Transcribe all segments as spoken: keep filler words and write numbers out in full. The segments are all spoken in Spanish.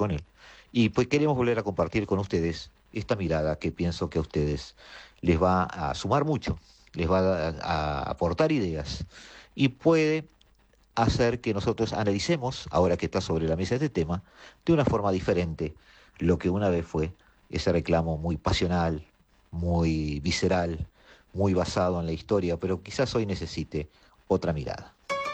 con él. Y pues queremos volver a compartir con ustedes esta mirada que pienso que a ustedes les va a sumar mucho, les va a, a aportar ideas y puede hacer que nosotros analicemos, ahora que está sobre la mesa este tema, de una forma diferente lo que una vez fue ese reclamo muy pasional, muy visceral, muy basado en la historia, pero quizás hoy necesite otra mirada.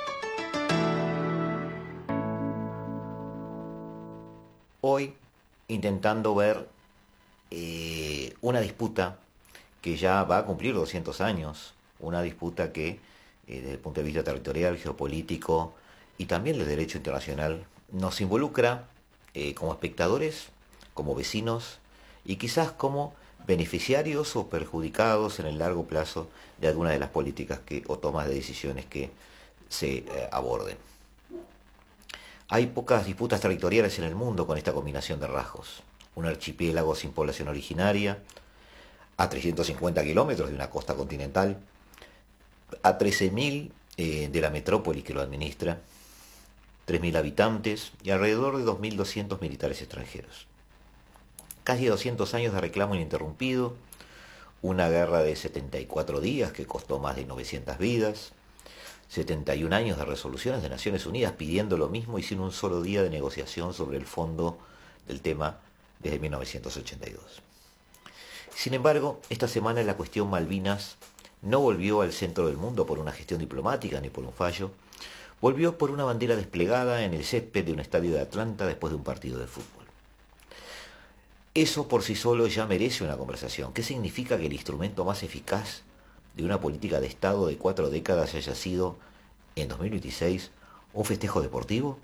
Hoy, intentando ver eh, una disputa que ya va a cumplir doscientos años, una disputa que, eh, desde el punto de vista territorial, geopolítico y también del derecho internacional, nos involucra eh, como espectadores, como vecinos y quizás como beneficiarios o perjudicados en el largo plazo de alguna de las políticas que, o tomas de decisiones que se eh, aborden. Hay pocas disputas territoriales en el mundo con esta combinación de rasgos. Un archipiélago sin población originaria, a trescientos cincuenta kilómetros de una costa continental, a trece mil eh, de la metrópoli que lo administra, tres mil habitantes y alrededor de dos mil doscientos militares extranjeros. Casi doscientos años de reclamo ininterrumpido, una guerra de setenta y cuatro días que costó más de novecientas vidas, setenta y un años de resoluciones de Naciones Unidas pidiendo lo mismo y sin un solo día de negociación sobre el fondo del tema desde mil novecientos ochenta y dos. Sin embargo, esta semana la cuestión Malvinas no volvió al centro del mundo por una gestión diplomática ni por un fallo, volvió por una bandera desplegada en el césped de un estadio de Atlanta después de un partido de fútbol. Eso por sí solo ya merece una conversación. ¿Qué significa que el instrumento más eficaz de una política de Estado de cuatro décadas haya sido, en dos mil veintiséis, un festejo deportivo?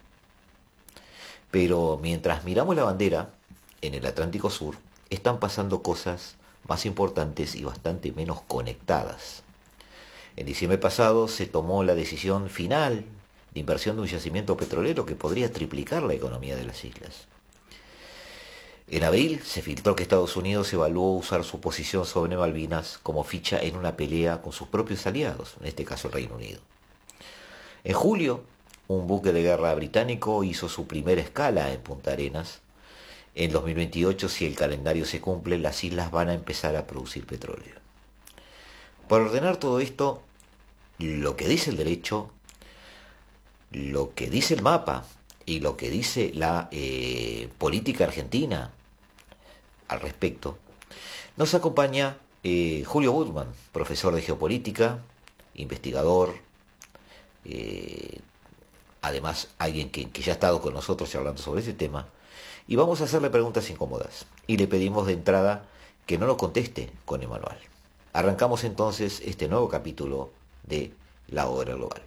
Pero mientras miramos la bandera, en el Atlántico Sur, están pasando cosas más importantes y bastante menos conectadas. En diciembre pasado se tomó la decisión final de inversión de un yacimiento petrolero que podría triplicar la economía de las islas. En abril se filtró que Estados Unidos evaluó usar su posición sobre Malvinas como ficha en una pelea con sus propios aliados, en este caso el Reino Unido. En julio, un buque de guerra británico hizo su primera escala en Punta Arenas. En dos mil veintiocho, si el calendario se cumple, las islas van a empezar a producir petróleo. Para ordenar todo esto, lo que dice el derecho, lo que dice el mapa y lo que dice la eh, política argentina al respecto, nos acompaña eh, Julio Butman, profesor de geopolítica, investigador, eh, además alguien que, que ya ha estado con nosotros charlando sobre ese tema, y vamos a hacerle preguntas incómodas, y le pedimos de entrada que no lo conteste con el manual. Arrancamos entonces este nuevo capítulo de La Hora Global.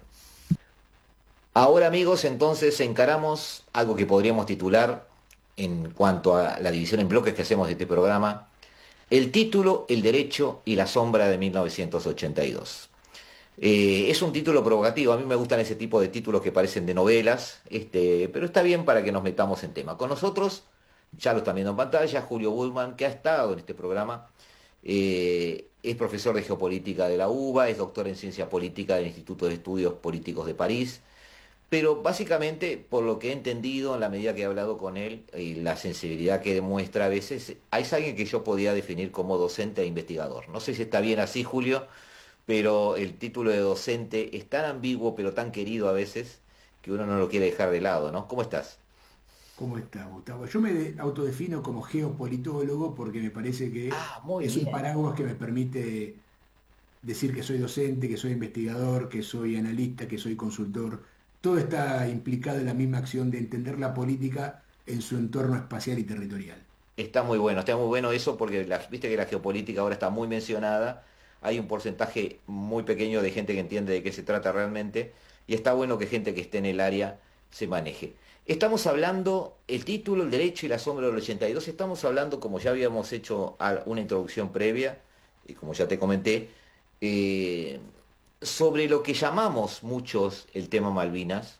Ahora, amigos, entonces encaramos algo que podríamos titular, en cuanto a la división en bloques que hacemos de este programa, el título, el derecho y la sombra de mil novecientos ochenta y dos. Eh, es un título provocativo, a mí me gustan ese tipo de títulos que parecen de novelas, este, pero está bien para que nos metamos en tema. Con nosotros, ya lo están viendo en pantalla, Julio Butman, que ha estado en este programa, eh, es profesor de geopolítica de la U B A, es doctor en ciencia política del Instituto de Estudios Políticos de París, pero básicamente, por lo que he entendido en la medida que he hablado con él y la sensibilidad que demuestra a veces, es alguien que yo podría definir como docente e investigador. No sé si está bien así, Julio, pero el título de docente es tan ambiguo, pero tan querido a veces, que uno no lo quiere dejar de lado, ¿no? ¿Cómo estás? ¿Cómo está, Gustavo? Yo me de- autodefino como geopolitólogo porque me parece que Ah, muy es un bien. paraguas que me permite decir que soy docente, que soy investigador, que soy analista, que soy consultor. Todo está implicado en la misma acción de entender la política en su entorno espacial y territorial. Está muy bueno, está muy bueno eso porque la- viste que la geopolítica ahora está muy mencionada, hay un porcentaje muy pequeño de gente que entiende de qué se trata realmente y está bueno que gente que esté en el área se maneje. Estamos hablando, el título, el derecho y la sombra del ochenta y dos, estamos hablando, como ya habíamos hecho a- una introducción previa, y como ya te comenté, eh, sobre lo que llamamos muchos el tema Malvinas.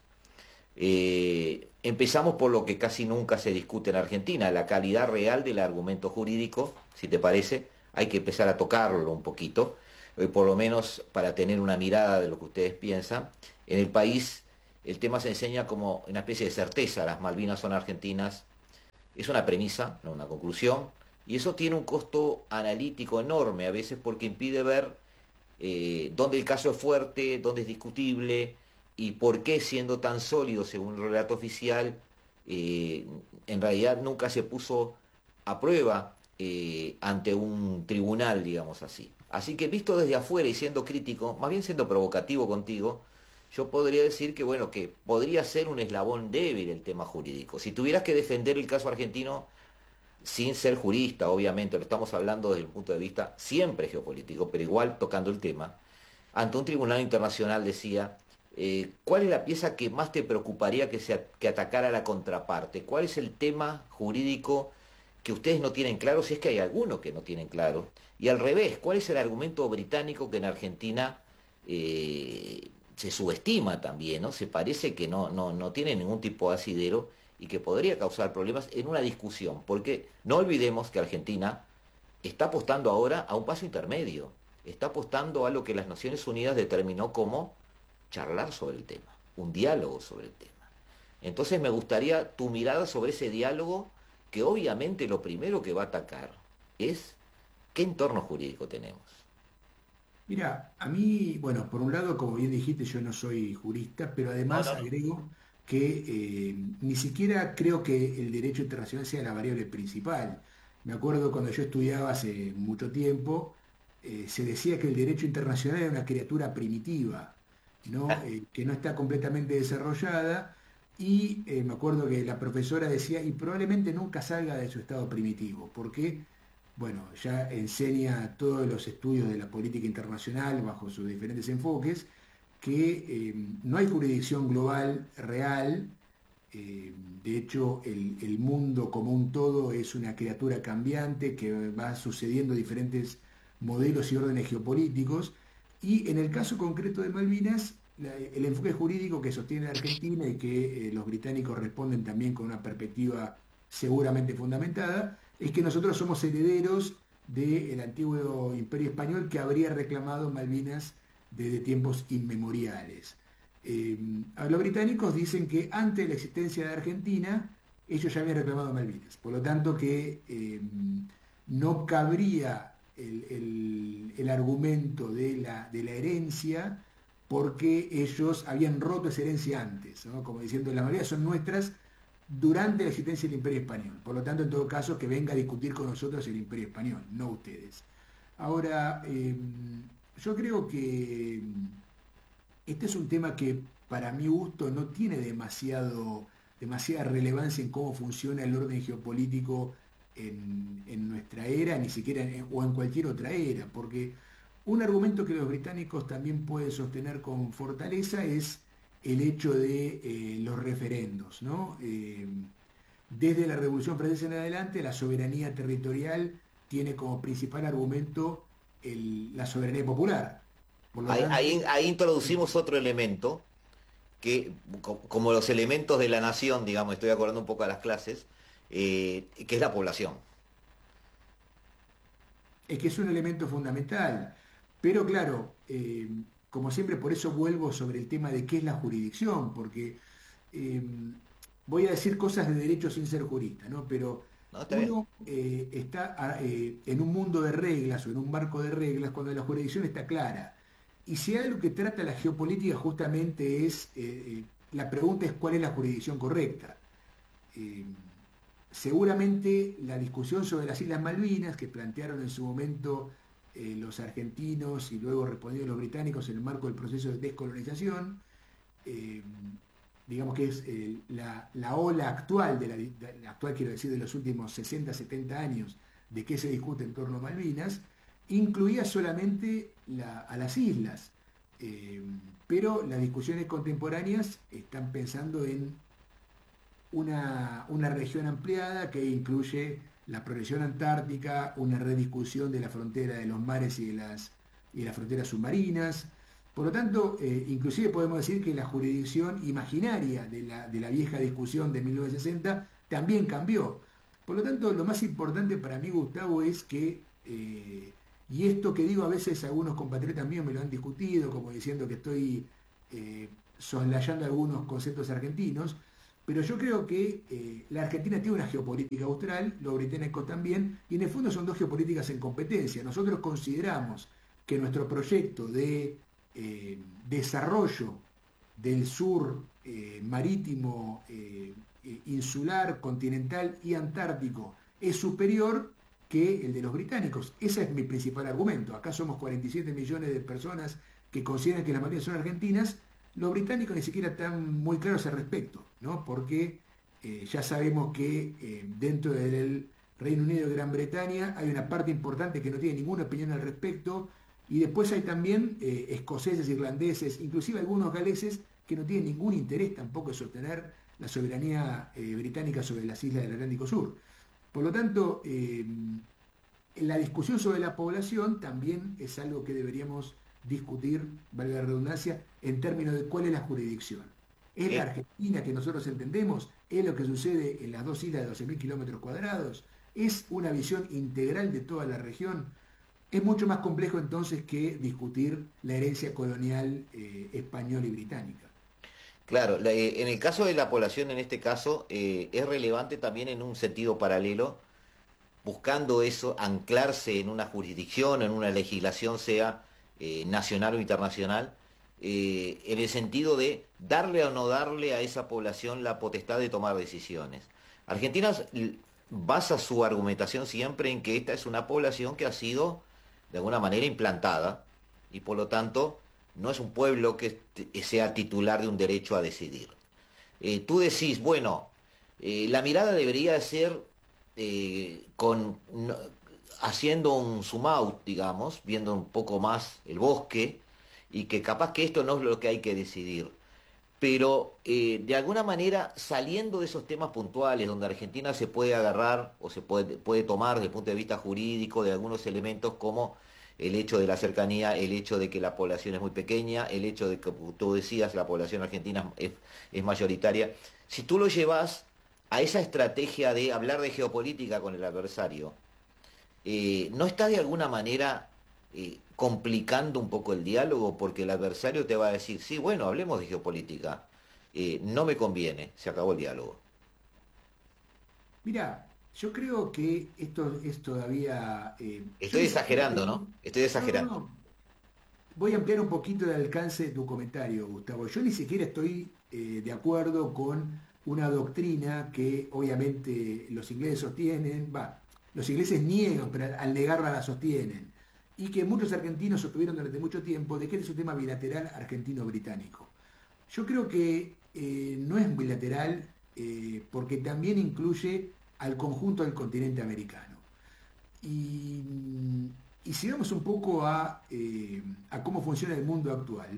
Eh, empezamos por lo que casi nunca se discute en Argentina, la calidad real del argumento jurídico, si te parece, hay que empezar a tocarlo un poquito, eh, por lo menos para tener una mirada de lo que ustedes piensan. En el país el tema se enseña como una especie de certeza, las Malvinas son argentinas, Es una premisa, no una conclusión, y eso tiene un costo analítico enorme a veces porque impide ver eh, dónde el caso es fuerte, dónde es discutible y por qué siendo tan sólido según el relato oficial, eh, en realidad nunca se puso a prueba eh, ante un tribunal, digamos así. Así que visto desde afuera y siendo crítico, más bien siendo provocativo contigo, yo podría decir que, bueno, que podría ser un eslabón débil el tema jurídico. Si tuvieras que defender el caso argentino, sin ser jurista, obviamente, lo estamos hablando desde el punto de vista siempre geopolítico, pero igual tocando el tema, ante un tribunal internacional decía, eh, ¿cuál es la pieza que más te preocuparía que, se, que atacara a la contraparte? ¿Cuál es el tema jurídico que ustedes no tienen claro, si es que hay alguno que no tienen claro? Y al revés, ¿cuál es el argumento británico que en Argentina eh, se subestima también, ¿no? Se parece que no, no, no tiene ningún tipo de asidero y que podría causar problemas en una discusión, porque no olvidemos que Argentina está apostando ahora a un paso intermedio, está apostando a lo que las Naciones Unidas determinó como charlar sobre el tema, un diálogo sobre el tema. Entonces me gustaría tu mirada sobre ese diálogo, que obviamente lo primero que va a atacar es qué entorno jurídico tenemos. Mira, a mí, bueno, por un lado, como bien dijiste, yo no soy jurista, pero No, además no, no. agrego que eh, ni siquiera creo que el derecho internacional sea la variable principal. Me acuerdo cuando yo estudiaba hace mucho tiempo, eh, se decía que el derecho internacional era una criatura primitiva, ¿no? Eh, que no está completamente desarrollada, y eh, me acuerdo que la profesora decía, y probablemente nunca salga de su estado primitivo. ¿Por qué? Bueno, ya enseña todos los estudios de la política internacional bajo sus diferentes enfoques, que eh, no hay jurisdicción global real. Eh, de hecho, el, el mundo como un todo es una criatura cambiante que va sucediendo diferentes modelos y órdenes geopolíticos. Y en el caso concreto de Malvinas, la- el enfoque jurídico que sostiene la Argentina y que eh, los británicos responden también con una perspectiva seguramente fundamentada, es que nosotros somos herederos del antiguo imperio español que habría reclamado Malvinas desde tiempos inmemoriales. Eh, a los británicos dicen que antes de la existencia de Argentina, ellos ya habían reclamado Malvinas. Por lo tanto, que eh, no cabría el, el- el argumento de la, de la herencia porque ellos habían roto esa herencia antes, ¿no? Como diciendo, las Malvinas son nuestras durante la existencia del Imperio Español. Por lo tanto, en todo caso, que venga a discutir con nosotros el Imperio Español, no ustedes. Ahora, eh, yo creo que este es un tema que para mi gusto no tiene demasiado, demasiada relevancia en cómo funciona el orden geopolítico en, en nuestra era, ni siquiera en- o en cualquier otra era, porque un argumento que los británicos también pueden sostener con fortaleza es el hecho de eh, los referendos, ¿no? Eh, desde la Revolución Francesa en adelante, la soberanía territorial tiene como principal argumento el- la soberanía popular. Por lo Ahí, tanto, ahí- ahí introducimos otro elemento que, co- como los elementos de la nación, digamos, estoy acordando un poco a las clases, eh, que es la población. es que es un elemento fundamental. Pero claro, eh, como siempre, por eso vuelvo sobre el tema de qué es la jurisdicción, porque eh, voy a decir cosas de derecho sin ser jurista, ¿no? Pero ¿No? ¿Está bien? uno eh, está ah, eh, en un mundo de reglas o en un marco de reglas cuando la jurisdicción está clara. Y si algo que trata la geopolítica justamente es, eh, eh, la pregunta es cuál es la jurisdicción correcta. Eh, Seguramente la discusión sobre las Islas Malvinas, que plantearon en su momento eh, los argentinos y luego respondieron los británicos en el marco del proceso de descolonización, eh, digamos que es eh, la, la ola actual, de la, de la actual quiero decir de los últimos sesenta setenta años, de qué se discute en torno a Malvinas, incluía solamente la- a las islas. Eh, pero las discusiones contemporáneas están pensando en una, una región ampliada que incluye la progresión antártica, una rediscusión de la frontera de los mares y de las, y de las fronteras submarinas. Por lo tanto, eh, inclusive podemos decir que la jurisdicción imaginaria de la, de la vieja discusión de mil novecientos sesenta también cambió. Por lo tanto, lo más importante para mí, Gustavo, es que, eh, y esto que digo a veces algunos compatriotas míos me lo han discutido, como diciendo que estoy eh, soslayando algunos conceptos argentinos, Pero yo creo que eh, la Argentina tiene una geopolítica austral, los británicos también, y en el fondo son dos geopolíticas en competencia. Nosotros consideramos que nuestro proyecto de eh, desarrollo del sur eh, marítimo, eh, eh, insular, continental y antártico es superior que el de los británicos. Ese es mi principal argumento. Acá somos cuarenta y siete millones de personas que consideran que la mayoría son argentinas. Los británicos ni siquiera están muy claros al respecto, ¿no? Porque eh, ya sabemos que eh, dentro del Reino Unido y Gran Bretaña hay una parte importante que no tiene ninguna opinión al respecto, y después hay también eh, escoceses, irlandeses, inclusive algunos galeses que no tienen ningún interés tampoco en sostener la soberanía eh, británica sobre las islas del Atlántico Sur. Por lo tanto, eh, la discusión sobre la población también es algo que deberíamos discutir, valga la redundancia, en términos de cuál es la jurisdicción. ¿Es la Eh, Argentina que nosotros entendemos? ¿Es lo que sucede en las dos islas de doce mil kilómetros cuadrados? ¿Es una visión integral de toda la región? Es mucho más complejo entonces que discutir la herencia colonial eh, española y británica. claro, la- eh, en el caso de la población, en este caso, eh, es relevante también en un sentido paralelo, buscando eso, anclarse en una jurisdicción, en una legislación, sea eh, nacional o internacional, eh, en el sentido de darle o no darle a esa población la potestad de tomar decisiones. Argentina s- basa su argumentación siempre en que esta es una población que ha sido de alguna manera implantada y por lo tanto no es un pueblo que t- sea titular de un derecho a decidir. Eh, tú decís, bueno, eh, la mirada debería ser eh, con, no- haciendo un zoom out, digamos, viendo un poco más el bosque, y que capaz que esto no es lo que hay que decidir. Pero eh, de alguna manera, saliendo de esos temas puntuales donde Argentina se puede agarrar o se puede, puede tomar desde el punto de vista jurídico de algunos elementos como el hecho de la cercanía, el hecho de que la población es muy pequeña, el hecho de que, como tú decías, la población argentina es, es mayoritaria. Si tú lo llevas a esa estrategia de hablar de geopolítica con el adversario, eh, ¿no está de alguna manera eh, complicando un poco el diálogo? Porque el adversario te va a decir, sí, bueno, hablemos de geopolítica. Eh, no me conviene, se acabó el diálogo. Mira, yo creo que esto es todavía... eh, yo Estoy ni siquiera exagerando, ¿no? estoy... Estoy No, no, exagerando. no. Voy a ampliar un poquito el alcance de tu comentario, Gustavo. Yo ni siquiera estoy eh, de acuerdo con una doctrina que obviamente los ingleses sostienen, va, los ingleses niegan, pero al al negarla la sostienen, y que muchos argentinos sostuvieron durante mucho tiempo de que es un tema bilateral argentino-británico. Yo creo que eh, no es bilateral eh, porque también incluye al conjunto del continente americano. Y, y si vamos un poco a, eh, a cómo funciona el mundo actual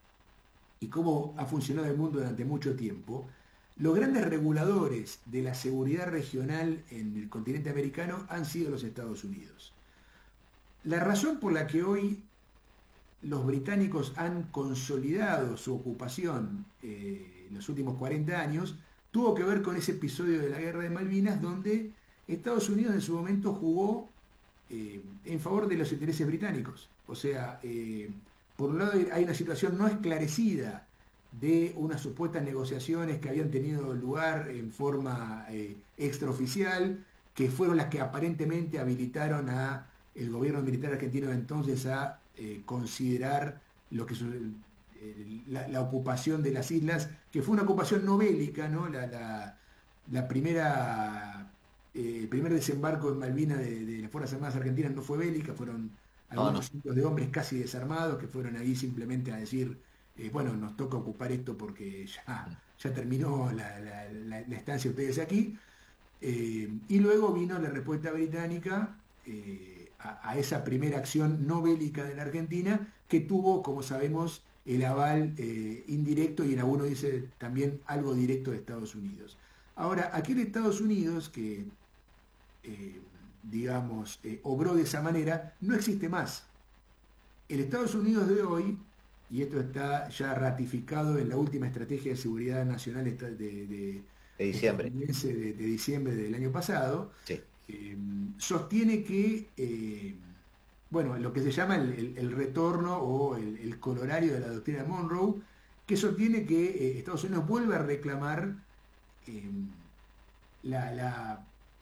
y cómo ha funcionado el mundo durante mucho tiempo, los grandes reguladores de la seguridad regional en el continente americano han sido los Estados Unidos. La razón por la que hoy los británicos han consolidado su ocupación eh, en los últimos cuarenta años tuvo que ver con ese episodio de la Guerra de Malvinas donde Estados Unidos en su momento jugó eh, en favor de los intereses británicos. O sea, eh, por un lado hay una situación no esclarecida de unas supuestas negociaciones que habían tenido lugar en forma eh, extraoficial, que fueron las que aparentemente habilitaron a el gobierno militar argentino de entonces a eh, considerar lo que eh, la, la, ocupación de las islas, que fue una ocupación no bélica, ¿no? La, la, la primera, eh, el primer desembarco en Malvinas de, de las Fuerzas Armadas Argentinas no fue bélica, fueron No, algunos no. cientos de hombres casi desarmados que fueron ahí simplemente a decir, eh, bueno, nos toca ocupar esto porque ya, ya terminó la, la, la, la estancia de ustedes aquí. Eh, y luego vino la respuesta británica eh, a, a, esa primera acción no bélica de la Argentina, que tuvo, como sabemos, el aval eh, indirecto y en algunos dice también algo directo de Estados Unidos. Ahora, aquel Estados Unidos que, eh, digamos, eh, obró de esa manera, no existe más. El Estados Unidos de hoy, y esto está ya ratificado en la última estrategia de seguridad nacional de, de, De diciembre. estadounidense de, de diciembre del año pasado, Sí. eh, sostiene que, eh, bueno, lo que se llama el, el, el retorno o el, el colorario de la doctrina Monroe, que sostiene que eh, Estados Unidos vuelve a reclamar eh, la, la